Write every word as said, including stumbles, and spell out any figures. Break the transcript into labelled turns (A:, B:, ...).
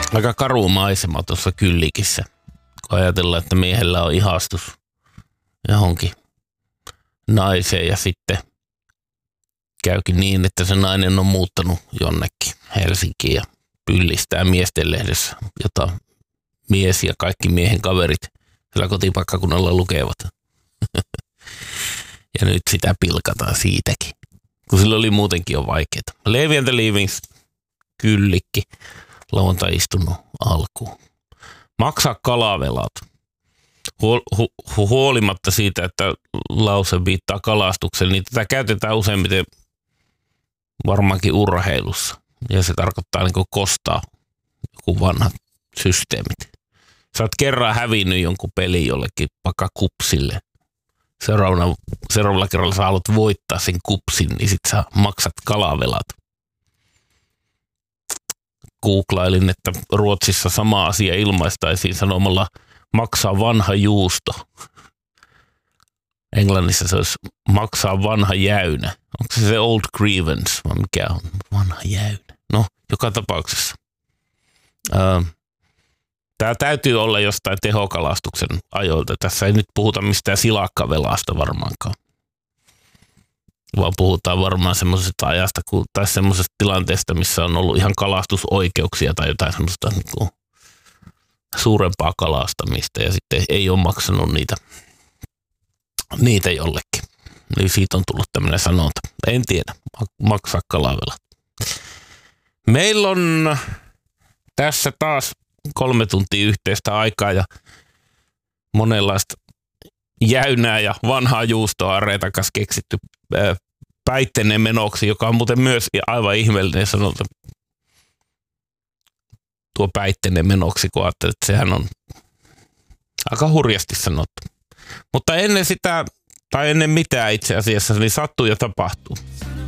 A: Aika karu maisema tuossa Kyllikissä, kun ajatellaan, että miehellä on ihastus johonkin naiseen ja sitten käykin niin, että se nainen on muuttanut jonnekin Helsinkiin ja pyllistää miesten lehdessä, jota mies ja kaikki miehen kaverit sillä kotipaikkakunnalla lukevat. Ja nyt sitä pilkataan siitäkin, kun sillä oli muutenkin jo vaikeaa. Levi and the Leavings, Kyllikki, lauantai istunut alkuun. Maksaa kalavelat. Huol, hu, hu, huolimatta siitä, että lause viittaa kalastukselle, niin tätä käytetään useimmiten varmaankin urheilussa. Ja se tarkoittaa niin kuin kostaa joku vanhat systeemit. Sä oot kerran hävinnyt jonkun pelin jollekin vaikka kupsille. Seuraavalla, seuraavalla kerralla sä haluat voittaa sen kupsin, niin sit sä maksat kalavelat. Googlailin, että Ruotsissa sama asia ilmaistaisiin sanomalla maksaa vanha juusto. Englannissa se olisi maksaa vanha jäynä. Onko se se old grievance vai mikä on vanha jäynä? No, joka tapauksessa. Öö, Tämä täytyy olla jostain tehokalastuksen ajoilta. Tässä ei nyt puhuta mistään silakkavelasta varmaankaan. Vaan puhutaan varmaan semmoisesta ajasta tai semmoisesta tilanteesta, missä on ollut ihan kalastusoikeuksia tai jotain semmoista niin kuin suurempaa kalastamista ja sitten ei ole maksanut niitä, niitä jollekin. Eli siitä on tullut tämmöinen sanonta. En tiedä, maksaa kalavelat. Meillä on tässä taas kolme tuntia yhteistä aikaa ja monenlaista jäynää ja vanhaa juustoa Reetan kanssa keksitty päitteinen menoksi, joka on muuten myös aivan ihmeellinen sanonta. Tuo päitteinen menoksi, kun ajattelee, että sehän on aika hurjasti sanottu. Mutta ennen sitä, tai ennen mitään itse asiassa, niin sattuu ja tapahtuu.